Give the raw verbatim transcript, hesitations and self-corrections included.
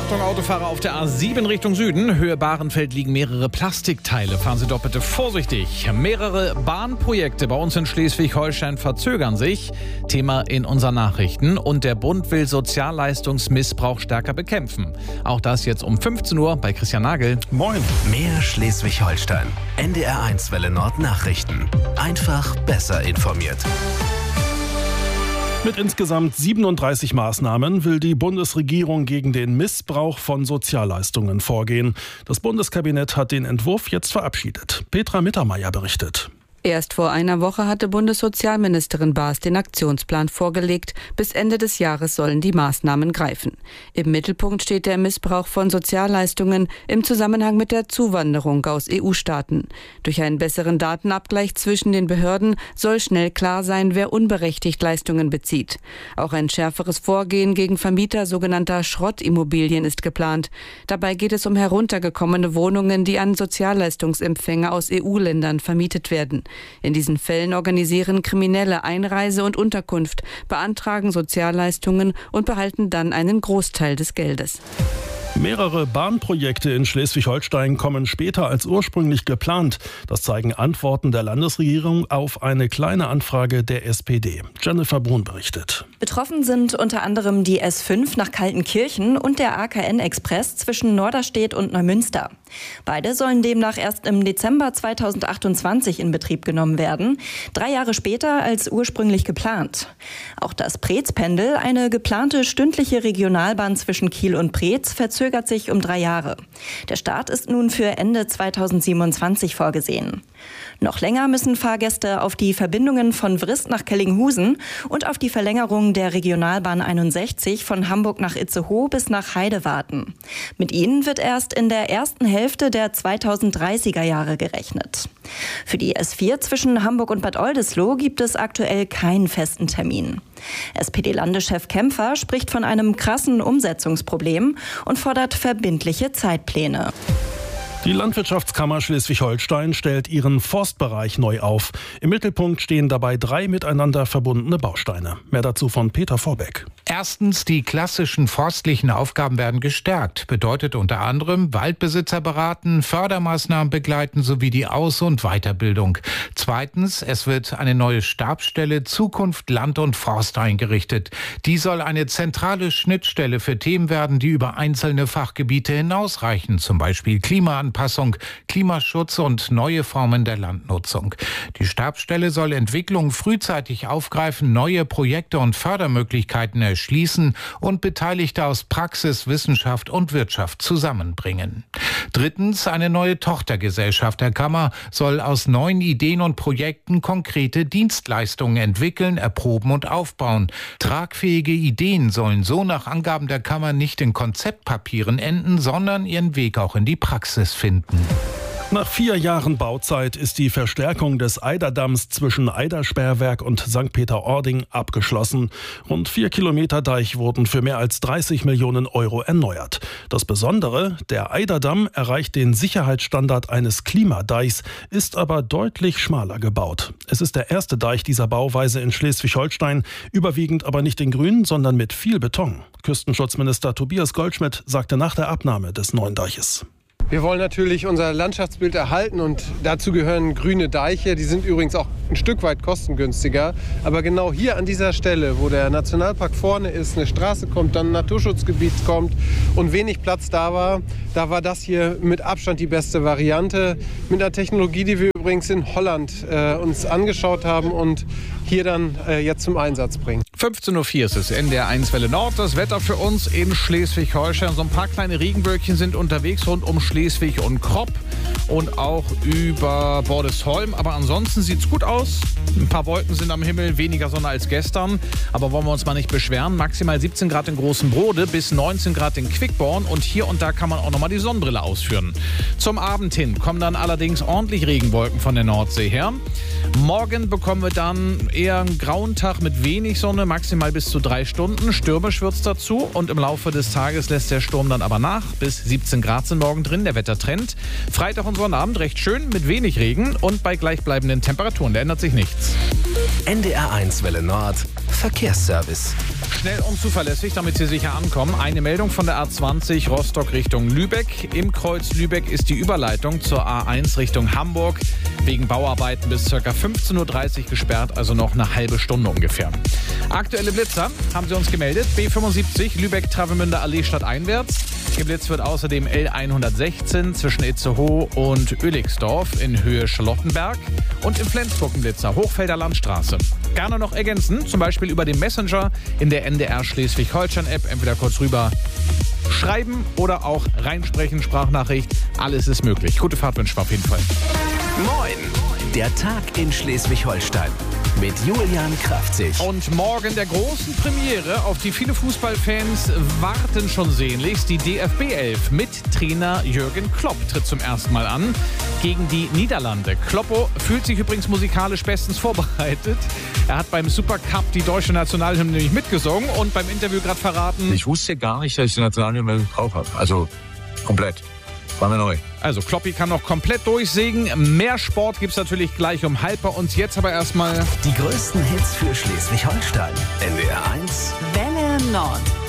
Achtung, Autofahrer auf der A sieben Richtung Süden. Höhe Bahrenfeld liegen mehrere Plastikteile. Fahren Sie doch bitte vorsichtig. Mehrere Bahnprojekte bei uns in Schleswig-Holstein verzögern sich. Thema in unseren Nachrichten. Und der Bund will Sozialleistungsmissbrauch stärker bekämpfen. Auch das jetzt um fünfzehn Uhr bei Christian Nagel. Moin. Mehr Schleswig-Holstein. N D R eins Welle Nord Nachrichten. Einfach besser informiert. Mit insgesamt siebenunddreißig Maßnahmen will die Bundesregierung gegen den Missbrauch von Sozialleistungen vorgehen. Das Bundeskabinett hat den Entwurf jetzt verabschiedet. Petra Mittermeier berichtet. Erst vor einer Woche hatte Bundessozialministerin Baas den Aktionsplan vorgelegt. Bis Ende des Jahres sollen die Maßnahmen greifen. Im Mittelpunkt steht der Missbrauch von Sozialleistungen im Zusammenhang mit der Zuwanderung aus E U-Staaten. Durch einen besseren Datenabgleich zwischen den Behörden soll schnell klar sein, wer unberechtigt Leistungen bezieht. Auch ein schärferes Vorgehen gegen Vermieter sogenannter Schrottimmobilien ist geplant. Dabei geht es um heruntergekommene Wohnungen, die an Sozialleistungsempfänger aus E U-Ländern vermietet werden. In diesen Fällen organisieren Kriminelle Einreise und Unterkunft, beantragen Sozialleistungen und behalten dann einen Großteil des Geldes. Mehrere Bahnprojekte in Schleswig-Holstein kommen später als ursprünglich geplant. Das zeigen Antworten der Landesregierung auf eine kleine Anfrage der S P D. Jennifer Brun berichtet. Betroffen sind unter anderem die S fünf nach Kaltenkirchen und der A K N-Express zwischen Norderstedt und Neumünster. Beide sollen demnach erst im Dezember zweitausendachtundzwanzig in Betrieb genommen werden, drei Jahre später als ursprünglich geplant. Auch das Preetz-Pendel, eine geplante stündliche Regionalbahn zwischen Kiel und Preetz, verzögert sich um drei Jahre. Der Start ist nun für Ende zweitausendsiebenundzwanzig vorgesehen. Noch länger müssen Fahrgäste auf die Verbindungen von Vrist nach Kellinghusen und auf die Verlängerung der Regionalbahn einundsechzig von Hamburg nach Itzehoe bis nach Heide warten. Mit ihnen wird erst in der ersten Hälfte der zweitausenddreißiger Jahre gerechnet. Für die S vier zwischen Hamburg und Bad Oldesloe gibt es aktuell keinen festen Termin. S P D-Landeschef Kämpfer spricht von einem krassen Umsetzungsproblem und fordert verbindliche Zeitpläne. Die Landwirtschaftskammer Schleswig-Holstein stellt ihren Forstbereich neu auf. Im Mittelpunkt stehen dabei drei miteinander verbundene Bausteine. Mehr dazu von Peter Vorbeck. Erstens, die klassischen forstlichen Aufgaben werden gestärkt. Bedeutet unter anderem Waldbesitzer beraten, Fördermaßnahmen begleiten sowie die Aus- und Weiterbildung. Zweitens, es wird eine neue Stabsstelle Zukunft Land und Forst eingerichtet. Die soll eine zentrale Schnittstelle für Themen werden, die über einzelne Fachgebiete hinausreichen, zum Beispiel Klimaanpassung, Klimaschutz und neue Formen der Landnutzung. Die Stabsstelle soll Entwicklungen frühzeitig aufgreifen, neue Projekte und Fördermöglichkeiten erschließen und Beteiligte aus Praxis, Wissenschaft und Wirtschaft zusammenbringen. Drittens, eine neue Tochtergesellschaft der Kammer soll aus neuen Ideen und Projekten konkrete Dienstleistungen entwickeln, erproben und aufbauen. Tragfähige Ideen sollen so nach Angaben der Kammer nicht in Konzeptpapieren enden, sondern ihren Weg auch in die Praxis finden. Nach vier Jahren Bauzeit ist die Verstärkung des Eiderdamms zwischen Eidersperrwerk und Sankt Peter-Ording abgeschlossen. Rund vier Kilometer Deich wurden für mehr als dreißig Millionen Euro erneuert. Das Besondere, der Eiderdamm erreicht den Sicherheitsstandard eines Klimadeichs, ist aber deutlich schmaler gebaut. Es ist der erste Deich dieser Bauweise in Schleswig-Holstein, überwiegend aber nicht in Grün, sondern mit viel Beton. Küstenschutzminister Tobias Goldschmidt sagte nach der Abnahme des neuen Deiches: Wir wollen natürlich unser Landschaftsbild erhalten und dazu gehören grüne Deiche. Die sind übrigens auch ein Stück weit kostengünstiger. Aber genau hier an dieser Stelle, wo der Nationalpark vorne ist, eine Straße kommt, dann ein Naturschutzgebiet kommt und wenig Platz da war, da war das hier mit Abstand die beste Variante. Mit einer Technologie, die wir übrigens in Holland äh, uns angeschaut haben und hier dann äh, jetzt zum Einsatz bringen. fünfzehn Uhr vier ist es, N D R eins Welle Nord. Das Wetter für uns in Schleswig-Holstein. So ein paar kleine Regenwölkchen sind unterwegs rund um Schleswig und Kropp und auch über Bordesholm. Aber ansonsten sieht's gut aus. Ein paar Wolken sind am Himmel, weniger Sonne als gestern. Aber wollen wir uns mal nicht beschweren. Maximal siebzehn Grad in Großen Brode bis neunzehn Grad in Quickborn. Und hier und da kann man auch nochmal die Sonnenbrille ausführen. Zum Abend hin kommen dann allerdings ordentlich Regenwolken von der Nordsee her. Morgen bekommen wir dann eher einen grauen Tag mit wenig Sonne. maximal bis zu drei Stunden. Stürmisch wird's dazu und im Laufe des Tages lässt der Sturm dann aber nach. Bis siebzehn Grad sind morgen drin, der Wettertrend. Freitag und Sonnabend recht schön mit wenig Regen und bei gleichbleibenden Temperaturen. Da ändert sich nichts. N D R eins Welle Nord Verkehrsservice. Schnell und zuverlässig, damit Sie sicher ankommen. Eine Meldung von der A zwanzig Rostock Richtung Lübeck. Im Kreuz Lübeck ist die Überleitung zur A eins Richtung Hamburg wegen Bauarbeiten bis ca. fünfzehn Uhr dreißig gesperrt, also noch eine halbe Stunde ungefähr. Aktuelle Blitzer haben Sie uns gemeldet. B fünfundsiebzig Lübeck-Travemünder Allee stadteinwärts. Geblitzt wird außerdem L hundertsechzehn zwischen Itzehoe und Oelixdorf in Höhe Charlottenberg und im Flensburg ein Blitzer, Hochfelder Landstraße. Gerne noch ergänzen, zum Beispiel über den Messenger in der N D R Schleswig-Holstein-App, entweder kurz rüber schreiben oder auch reinsprechen, Sprachnachricht. Alles ist möglich. Gute Fahrt wünschen wir auf jeden Fall. Moin, der Tag in Schleswig-Holstein mit Julian Kraftzig. Und morgen der großen Premiere, auf die viele Fußballfans warten schon sehnlichst. Die D F B elf mit Trainer Jürgen Klopp tritt zum ersten Mal an gegen die Niederlande. Kloppo fühlt sich übrigens musikalisch bestens vorbereitet. Er hat beim Supercup die deutsche Nationalhymne nämlich mitgesungen und beim Interview gerade verraten: Ich wusste gar nicht, dass ich die Nationalhymne drauf habe. Also komplett. War mir neu. Also Kloppi kann noch komplett durchsägen. Mehr Sport gibt's natürlich gleich um halb bei uns. Jetzt aber erstmal die größten Hits für Schleswig-Holstein. N D R eins Welle Nord.